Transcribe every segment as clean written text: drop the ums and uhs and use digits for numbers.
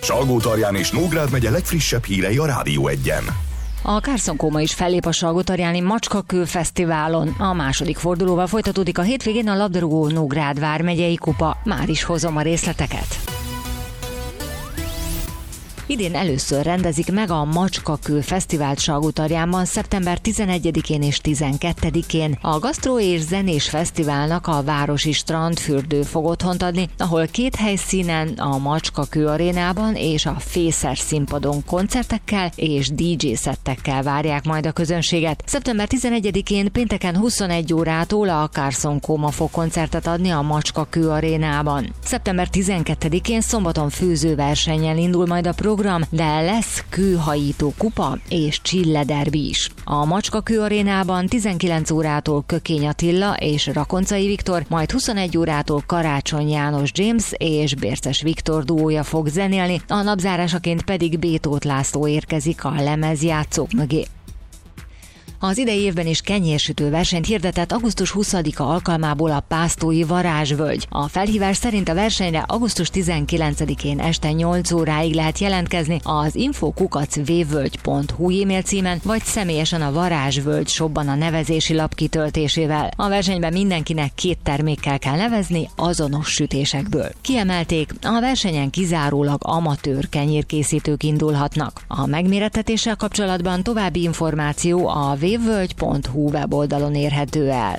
Salgótarján és Nógrád megye legfrissebb hírei a Rádió Egyen. A Carson Coma is fellép a Salgótarjáni Macskakő Fesztiválon. A második fordulóval folytatódik a hétvégén a labdarúgó Nógrád vármegyei kupa. Már is hozom a részleteket. Idén először rendezik meg a Macskakő Fesztivált Salgótarjánban szeptember 11-én és 12-én. A gasztró és zenés fesztiválnak a városi strandfürdő fog otthont adni, ahol két helyszínen, a Macskakő arénában és a Fészes színpadon koncertekkel és DJ-szettekkel várják majd a közönséget. Szeptember 11-én pénteken 21 órától a Carson Coma fog koncertet adni a Macskakő arénában. Szeptember 12-én szombaton főzőversennyel indul majd a program, de lesz kőhajító kupa és csillederbi is. A Macskakő arénában 19 órától Kökény Attila és Rakoncai Viktor, majd 21 órától Karácsony János James és Bérces Viktor duója fog zenélni, a napzárásaként pedig B. Tóth László érkezik a lemezjátszók mögé. Az idei évben is kenyérsütő versenyt hirdetett augusztus 20-a alkalmából a Pásztói Varázsvölgy. A felhívás szerint a versenyre augusztus 19-én este 8 óráig lehet jelentkezni az info@vvölgy.hu e-mail címen, vagy személyesen a Varázsvölgy shopban a nevezési lap kitöltésével. A versenyben mindenkinek 2 termékkel kell nevezni azonos sütésekből. Kiemelték, a versenyen kizárólag amatőr kenyérkészítők indulhatnak. A megmérettetéssel kapcsolatban további információ a vvölgy.hu weboldalon érhető el.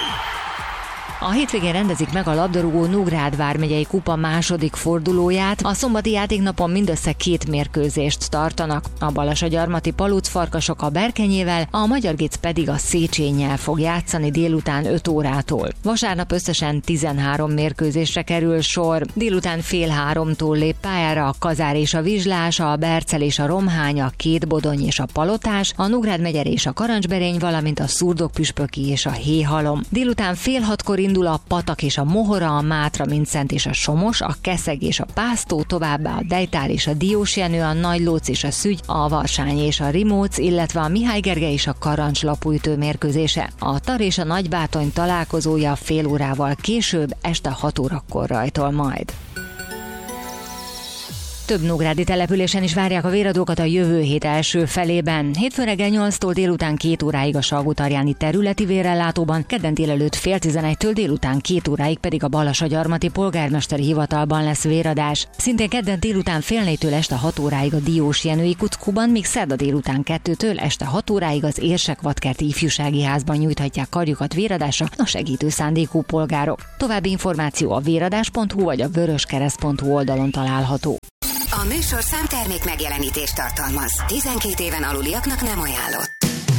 A hétvégén rendezik meg a labdarúgó Nógrád vármegyei kupa második fordulóját. A szombati játéknapon mindössze 2 mérkőzést tartanak. A Balassagyarmati Paluc Farkasok a Berkenyével, a Magyar Géc pedig a Széchennyel fog játszani délután 5 órától. Vasárnap összesen 13 mérkőzésre kerül sor. Délután 2:30-tól lép pályára a Kazár és a Vizslás, a Bercel és a Romhány, a Kétbodony és a Palotás, a Nógrád megye és a Karancsberény, valamint a Szurdokpüspöki és a Héhalom. Délután 5:30-kor indul a Patak és a Mohora, a Mátra Mincent és a Somos, a Keszeg és a Pásztó, továbbá a Dejtár és a Diósjenő, a Nagylóc és a Szügy, a Varsány és a Rimóc, illetve a Mihály Gergely és a Karancs lapújtő mérkőzése. A Tar és a Nagybátony találkozója fél órával később, este 6 órakor rajtol majd. Több nógrádi településen is várják a véradókat a jövő hét első felében. Hétfőn reggel 8-tól délután 2 óráig a Salgótarjáni területi vérellátóban, kedden délelőtt 10:30-től délután 2 óráig pedig a Balassagyarmati polgármesteri hivatalban lesz véradás. Szintén kedden délután 3:30-től este 6 óráig a Diósjenői Kuckóban, míg szerda délután 2-től este 6 óráig az Érsek-Vadkerti Ifjúsági Házban nyújthatják karjukat véradásra a segítő szándékú polgárok. További információ a véradás.hu vagy a vöröskereszt.hu oldalon található. A műsor számtermék megjelenítést tartalmaz. 12 éven aluliaknak nem ajánlott.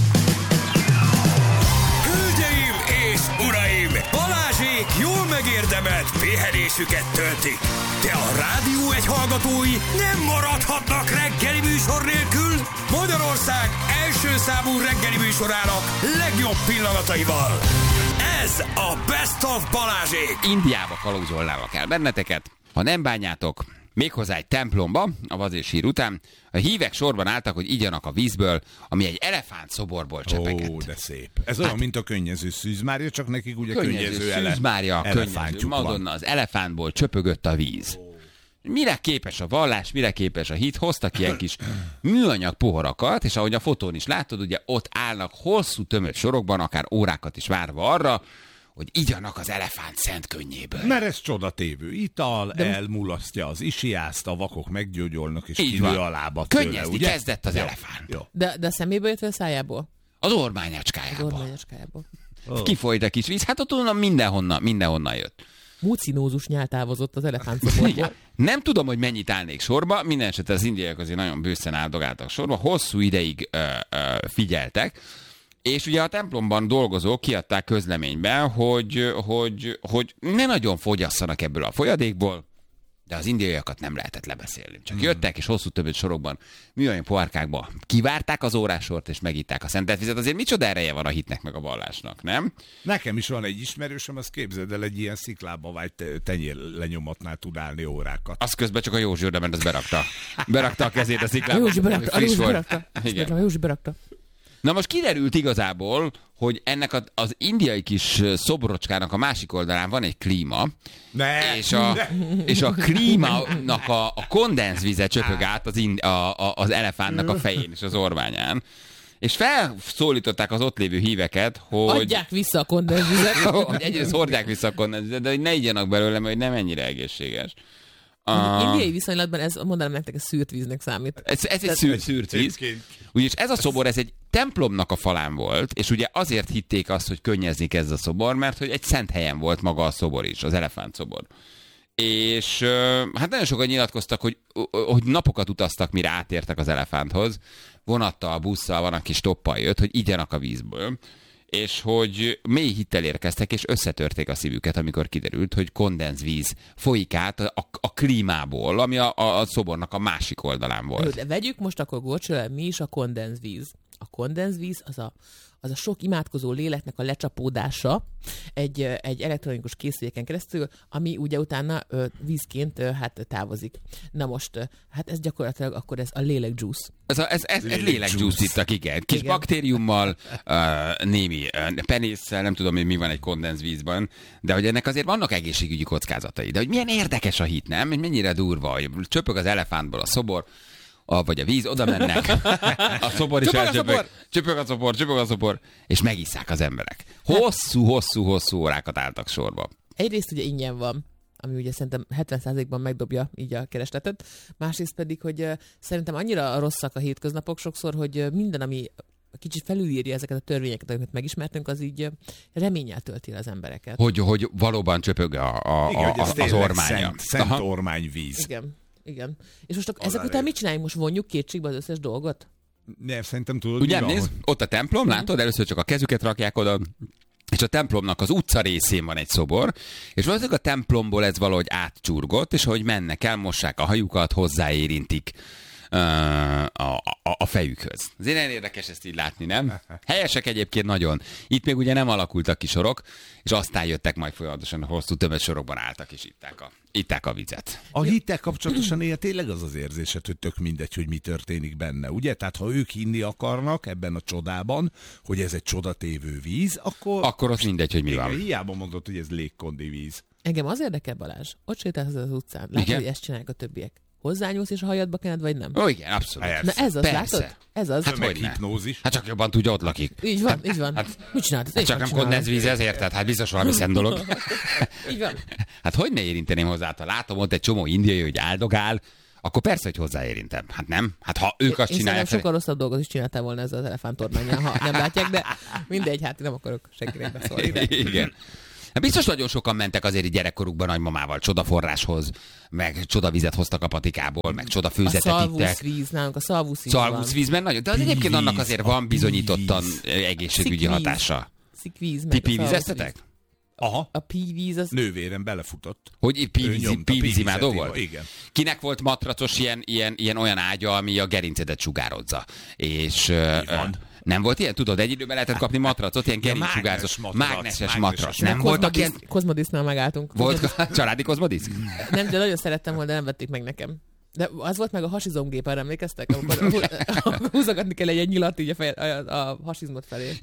Hölgyeim és uraim! Balázsék jól megérdemelt pihenésüket töltik. De a Rádió Egy hallgatói nem maradhatnak reggeli műsor nélkül. Magyarország első számú reggeli műsorának legjobb pillanataival. Ez a Best of Balázsék! Indiába kalauzolnálak el benneteket. Ha nem bánjátok, méghozzá egy templomba, a vazérsír után, a hívek sorban álltak, hogy igyanak a vízből, ami egy elefánt szoborból csepegett. Ó, de szép. Ez olyan, mint a könnyező Szűz Mária, csak nekik ugye könnyező Szűz Mária, könnyező Madonna, az elefántból csöpögött a víz. Mire képes a vallás, mire képes a hit, hoztak ilyen kis műanyag poharakat, és ahogy a fotón is látod, ugye ott állnak hosszú tömött sorokban, akár órákat is várva arra, hogy igyanak az elefánt szent könnyéből. Mert ez csodatévő ital, elmulasztja az isiászt, a vakok meggyógyolnak, és kinő a lábat tőle, Könyezni ugye? kezdett az elefánt. Jó. De a szeméből jött, vagy a szájából? Az ormányacskájából. Az ormányacskájából. Kifolyt a kis víz, hát ott onnan mindenhonnan jött. Mucinózus nyál távozott az elefántszoborból. Nem tudom, hogy mennyit állnék sorba, minden esetre az indiaiak azért nagyon bőszen áldogáltak sorba, hosszú ideig figyeltek, és ugye a templomban dolgozók kiadták közleményben, hogy ne nagyon fogyasszanak ebből a folyadékból, de az indiaiakat nem lehetett lebeszélni. Csak jöttek, és hosszú többet sorokban műanyag pohárkákba kivárták az órásort, és megitták a szentelt vizet. Azért micsoda ereje van a hitnek meg a vallásnak, nem? Nekem is van egy ismerősöm, azt képzeld el, egy ilyen sziklába vagy tenyér lenyomatnál tud állni órákat. Az közben csak a Józsi oda ment, az berakta a kezét a sziklába. A Józsi berakta. Na most kiderült igazából, hogy ennek az indiai kis szobrocskának a másik oldalán van egy klíma, és a klímának a kondenzvíze csöpög át az elefántnak a fején és az orványán. És felszólították az ott lévő híveket, hogy... Adják vissza a kondenzvizet. hogy egyrészt hordják vissza a kondenzvizet, de hogy ne igyanak belőle, mert nem ennyire egészséges. Indiai viszonylatban ez, mondanám nektek, ez szűrt víznek számít. Ez egy szűrt víz. Úgyis ez a szobor, ez egy templomnak a falán volt, és ugye azért hitték azt, hogy könnyezni kezd a szobor, mert hogy egy szent helyen volt maga a szobor is, az elefánt szobor. És hát nagyon sokan nyilatkoztak, hogy napokat utaztak, mire átértek az elefánthoz. Vonattal, busszal, van, aki stoppal jött, hogy igyanak a vízből. És hogy mély hittel érkeztek, és összetörték a szívüket, amikor kiderült, hogy kondenzvíz folyik át a klímából, ami a szobornak a másik oldalán volt. De vegyük most akkor gorcsőre, mi is a kondenzvíz. A kondenzvíz az a sok imádkozó léleknek a lecsapódása egy elektronikus készüléken keresztül, ami ugye utána vízként hát távozik. Na most, hát ez gyakorlatilag akkor ez a lélekjuice. Ez lélekjuice ittak, igen. Kis igen. Baktériummal, némi penésszel, nem tudom, hogy mi van egy kondenzvízban, de hogy ennek azért vannak egészségügyi kockázatai. De hogy milyen érdekes a hit, nem? Mennyire durva, hogy csöpög az elefántból a szobor, vagy a víz, oda mennek, a szobor is elcsöpög, csöpög a szobor, és megisszák az emberek. Hosszú órákat álltak sorba. Egyrészt ugye ingyen van, ami ugye szerintem 70%-ban megdobja így a keresletet, másrészt pedig, hogy szerintem annyira rosszak a hétköznapok sokszor, hogy minden, ami kicsit felülírja ezeket a törvényeket, amiket megismertünk, az így reménnyel tölti az embereket. Hogy valóban csöpög az ormánya. Szent ormányvíz. Igen. És most ezek után mit csináljunk? Most vonjuk kétségbe az összes dolgot? Nem, szerintem tudod, ugye nézd, ott a templom, látod, először csak a kezüket rakják oda, és a templomnak az utca részén van egy szobor, és valószínűleg a templomból ez valahogy átcsurgott, és ahogy mennek el, mossák a hajukat, hozzáérintik a fejükhöz. Azért nagyon érdekes ezt így látni, nem? Helyesek egyébként nagyon. Itt még ugye nem alakultak ki sorok, és aztán jöttek majd folyamatosan hosszú tömött sorokban álltak, és itták a vizet. A hittel kapcsolatosan tényleg az az érzésed, hogy tök mindegy, hogy mi történik benne, ugye? Tehát ha ők hinni akarnak ebben a csodában, hogy ez egy csodatévő víz, akkor az mindegy, hogy mi van. Hiába mondod, hogy ez légkondi víz. Engem az érdekel, Balázs. Ott sétálsz az utcán. Látod, hogy ezt csinálják a többiek. Hozzányúlsz és a hajadba kened, vagy nem? Ó, igen, abszolút. Na ez az, látod? Ez az. Hát hogy hipnózis. Hát csak jobban tudja, ott lakik. Így van. Hát, mit csinálsz? Hát csak nem kondenzvíz, ezért, tehát hát biztos valami szent dolog. Így van. Hát hogy ne érinteném hozzá? Ha látom ott egy csomó indiai, hogy áldogál, akkor persze, hogy hozzáérintem. Hát nem? Hát ha ők azt csinálják... Én sokkal rosszabb dolgot is csináltál volna ezzel az elefántormánnyal, ha nem látják, de mindegy, hát nem akarok senkire beszólni. Igen. Hát biztos nagyon sokan mentek azért gyerekkorukban nagymamával csodaforráshoz, meg csodavizet hoztak a patikából, meg csodafőzetet ittek. A szalvuszvíz, nálunk a szalvuszvíz Szalvuszvízben nagyon, de az egyébként annak azért van bizonyítottan egészségügyi hatása. Szikvíz, ti pívizeztetek? Aha. A pívíz az... Nővérem belefutott. Hogy pívizimádó volt? Igen. Kinek volt matracos ilyen olyan ágya, ami a gerincedet sugározza? És... nem volt ilyen? Tudod, egy időben lehetett kapni matracot, ilyen gerincsugárzós, mágneses matrac. Nem voltak ilyen... Kozmodisznál megálltunk. Volt családi kozmodisz? Nem, de nagyon szerettem volna, de nem vették meg nekem. De az volt meg a hasizomgép, arra emlékeztek? Amikor húzogatni kell egy nyilat így a hasizmot felé.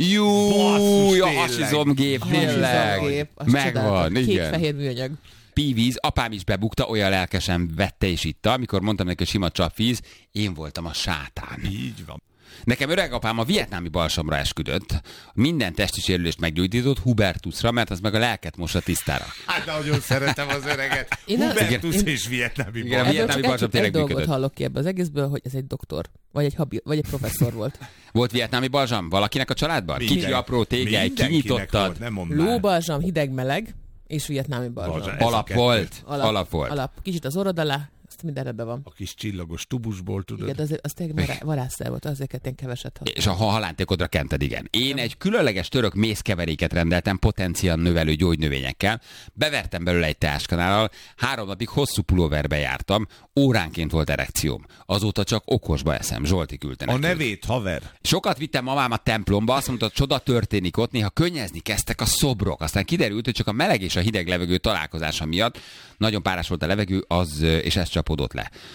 Jó, a hasizomgép, tényleg. Megvan, igen. Kék fehér műanyag. Pívíz, apám is bebukta, olyan lelkesen vette és itta, amikor mondtam neki, hogy sima csapvíz, én voltam a sátán. Így van. Nekem öregapám a vietnámi balsamra esküdött, minden testi sérülést meggyógyított Hubertusra, mert az meg a lelket mossa tisztára. Hát nagyon szeretem az öreget. Hubertus és vietnámi balsam. A vietnámi balsam tényleg működött. Egy dolgot hallok ki ebből az egészből, hogy ez egy doktor, vagy egy professzor volt. Volt vietnámi balsam valakinek a családban? Kicsi, apró tégely, kinyitottad. Lóbalsam, hideg-meleg, és vietnámi balsam. Alap volt. Alap. Kicsit az orrod alá, azt minden rendben van. A kis csillagos tubusból, tudod. Igen, azért az tényleg varázsszer volt, azért én keveset használom. És a halántékodra kented, igen. Én egy különleges török mézkeveréket rendeltem potenciál növelő gyógynövényekkel, bevertem belőle egy teáskanállal, 3 napig hosszú pulóverbe jártam, óránként volt erekcióm. Azóta csak okosba eszem, Zsolti küldte nekünk. A nevét, haver. Sokat vittem mamám a templomba, azt mondta, csoda történik ott, néha könnyezni kezdtek a szobrok. Aztán kiderült, hogy csak a meleg és a hideg levegő találkozása miatt nagyon párás volt a levegő, és ez csapódott le.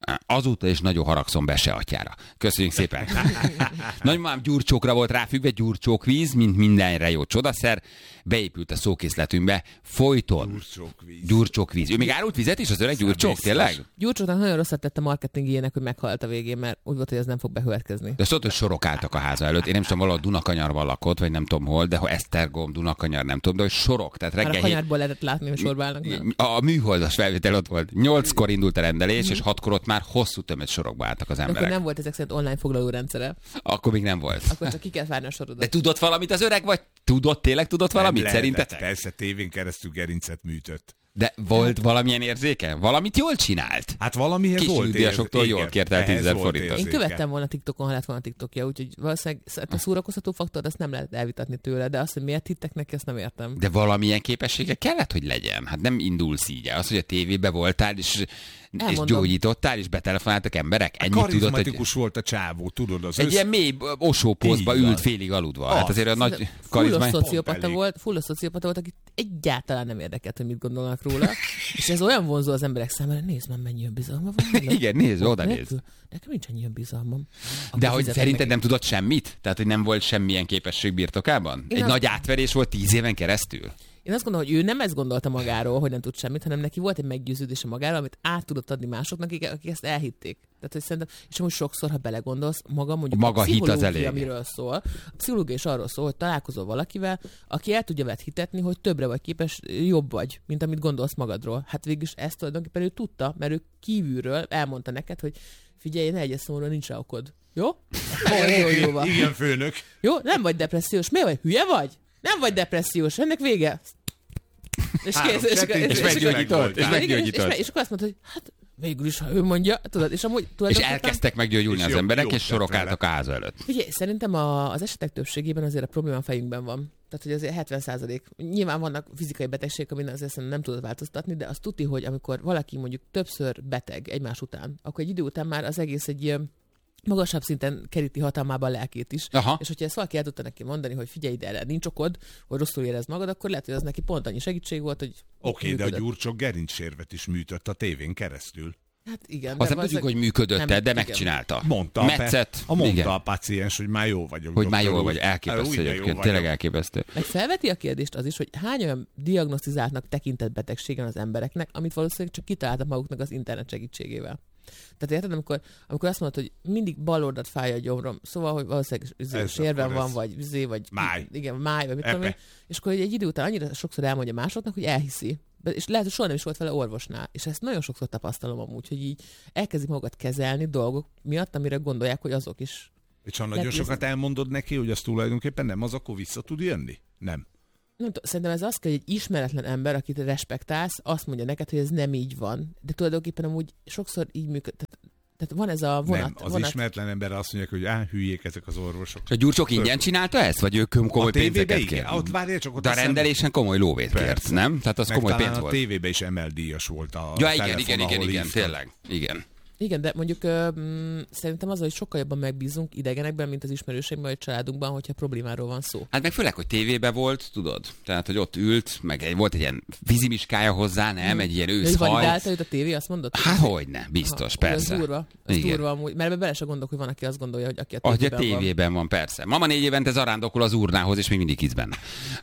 Azóta is nagyon haragszom Bese atyára. Köszönjük szépen. Nagymamám gyurcsókra volt ráfüggve, gyurcsókvíz, mint mindenre jó csodaszer. Beépült a szókészletünkbe folyton. Gyurcsókvíz. Ő még árult vizet is, az öreg gyurcsók, tényleg? Gyurcsóknak nagyon rosszat tett a marketingjének, hogy meghalt a végén, mert úgy volt, hogy ez nem fog bekövetkezni. De szóval, hogy sorok álltak a háza előtt. Én nem tudom, valahol Dunakanyarban lakott, vagy nem tudom hol, de ha Esztergom, Dunakanyar, nem tudom, de hogy sorok. Tehát reggel a kanyarból lehetett látni, hogy sorba állnak. A műholdas felvétel ott volt. 8-kor indult a rendelés, és 6-kor ott már hosszú tömött sorokba álltak az emberek. Akkor nem volt ezek szerint online foglaló rendszere. Akkor még nem volt. Akkor csak ki kell várni a sorodat. De tudott valamit az öreg, vagy tényleg tudott valamit szerintetek? Persze, tévén keresztül gerincet műtött. De volt valamilyen érzéke? Valamit jól csinált? Hát valamihez kis volt nyugdíjasoktól jól kért el 10 000 forintot. Én követtem volna TikTokon, ha lett volna TikTokja, úgyhogy valószínűleg a szórakoztató faktor, azt nem lehet elvitatni tőle, de azt, hogy miért hittek neki, azt nem értem. De valamilyen képessége kellett, hogy legyen. Hát nem indulsz így. Az, hogy a tévébe voltál, és gyógyítottál, és betelefonáltak emberek. Ennyit karizmatikus volt a csávó, tudod? Az egy ilyen mély osópózba ült félig aludva. Hát azért a nagy karizmány... Full szociopata volt, aki egyáltalán nem érdekelt, hogy mit gondolnak róla. És ez olyan vonzó az emberek számára, nézd már, mennyi bizalma van. Igen, nézd, oda nézd. Nekem nincs ennyi bizalmam. De hogy szerinted nem tudott semmit? Tehát, hogy nem volt semmilyen képesség birtokában? Egy nagy átverés volt 10 éven keresztül? Én azt gondolom, hogy ő nem ezt gondolta magáról, hogy nem tud semmit, hanem neki volt egy meggyőződése magáról, amit át tudott adni másoknak, akik ezt elhitték. Tehát, hogy szerintem, és amúgy sokszor, ha belegondolsz, mondjuk maga a pszichológia, hit az elég. Amiről szól. A pszichológia is arról szól, hogy találkozol valakivel, aki el tudja veled hitetni, hogy többre vagy képes, jobb vagy, mint amit gondolsz magadról. Hát végülis ezt tulajdonképpen ő tudta, mert ő kívülről elmondta neked, hogy figyelj, ne egyes szóra, nincs rá okod. Jó? Igen, főnök. Jó? Nem vagy depressziós. Miért vagy? Hülye vagy? Nem vagy depressziós. Ennek vége. És meggyógyított. És akkor azt mondta, hogy hát végül is, ha ő mondja, tudod, és amúgy... És elkezdtek meggyógyulni az emberek, és sorok álltak a háza előtt. Ugye, szerintem az esetek többségében azért a probléma a fejünkben van. Tehát, hogy azért 70%. Nyilván vannak fizikai betegségek, amin azért nem tudod változtatni, de azt tudni, hogy amikor valaki mondjuk többször beteg egymás után, akkor egy idő után már az egész egy magasabb szinten keríti hatalmába a lelkét is. Aha. És hogyha ezt valaki el tudta neki mondani, hogy figyelj ide, erre nincs okod, hogy rosszul érezd magad, akkor lehet, hogy az neki pont annyi segítség volt, hogy Oké, de a gyurcsok gerincsérvet is műtött a tévén keresztül. Hát igen. Azt nem tudjuk, hogy működött, de megcsinálta. Mondta a paciens, hogy már jó vagyok. Hogy már jól vagy, elképesztő egyébként, tényleg elképesztő. Meg felveti a kérdést az is, hogy hány olyan diagnosztizáltnak tekintett betegségen az embereknek, amit valószínűleg csak kitaláltak maguknak az internet segítségével. Tehát érted, amikor azt mondod, hogy mindig bal oldalt fáj a gyomrom, szóval, hogy valószínűleg sérben van, vagy máj. Igen, máj, vagy mit tudom én, és akkor egy idő után annyira sokszor elmondja másoknak, hogy elhiszi. És lehet, hogy soha nem is volt vele orvosnál. És ezt nagyon sokszor tapasztalom amúgy, hogy így elkezdik magukat kezelni dolgok miatt, amire gondolják, hogy azok is. És ha nagyon sokat elmondod neki, hogy az tulajdonképpen nem az, akkor vissza tud jönni? Nem. Nem tudom, szerintem ez az kell, hogy egy ismeretlen ember, akit respektálsz, azt mondja neked, hogy ez nem így van. De tulajdonképpen amúgy sokszor így működik. Tehát van ez a vonat. Nem, az ismeretlen ember azt mondják, hogy hülyék ezek az orvosok. És a gyurcsok ingyen csinálta ezt? Vagy ők komoly pénzeket kért? De a rendelésen komoly lóvét kért, nem? Tehát az komoly pénz volt. A tévében is emeldíjas volt a igen, tényleg. Igen. Igen, de mondjuk szerintem az, hogy sokkal jobban megbízunk idegenekben, mint az ismerőseimben vagy családunkban, hogyha problémáról van szó. Hát meg főleg, hogy tévébe volt, tudod? Tehát, hogy ott ült, meg volt egy ilyen vízimiskája hozzá, nem? Egy ilyen őszhaj. Validálta őt a tévé, azt mondod? Hát hogyne, biztos, persze. Ez durva amúgy, mert bele se gondolok, hogy van, aki azt gondolja, hogy aki a tévében van. Persze. Mama 4 évente zarándokol az urnához, és még mindig hisz benne.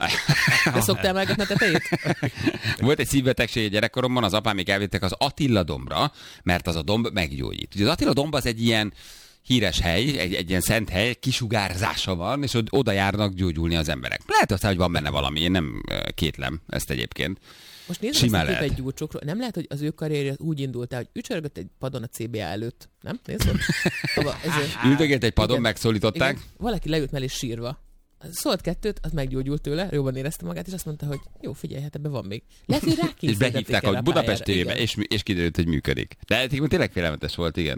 De szoktál emelgetni a tetejét? Volt egy szívbetegség gyerekkoromban, az apám még elvittek az Attila dombra, mert az a domb meggyógyít. Ugye az Attila domb az egy ilyen híres hely, egy ilyen szent hely, kisugárzása van, és oda járnak gyógyulni az emberek. Lehet aztán, hogy van benne valami, én nem kétlem ezt egyébként. Most nézd ezt egy gyúrcsokról. Nem lehet, hogy az ő karrierje úgy indult el, hogy ücsörgött egy padon a CBA előtt. Nem? Nézd? Üldögélt egy padon, megszólították. Igen. Valaki leült mellé sírva. Szólt 2, az meggyógyult tőle, jobban érezte magát, és azt mondta, hogy jó, figyelj, hát ebben van még. Lehet, hogy és behívták a Budapest tévébe, és kiderült, hogy működik. De tényleg félelmetes volt, igen.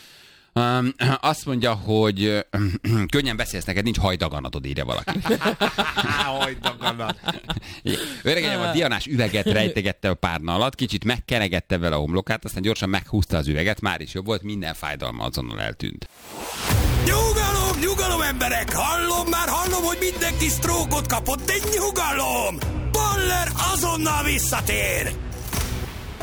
Azt mondja, hogy könnyen beszélsz, neked nincs hajdaganatod, írja valaki. Hajdaganat. Öregem a dianás üveget rejtegette a párna alatt, kicsit megkenegette vele a homlokát, aztán gyorsan meghúzta az üveget, már is jobb volt, minden fájdalma azonnal eltűnt. Nyugalom emberek! Hallom, hogy mindenki sztrókot kapott, de nyugalom! Baller azonnal visszatér!